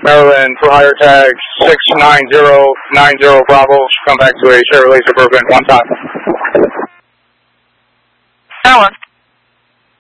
Maryland for hire tag 69090 Bravo. Come back to a Chevrolet Suburban one time.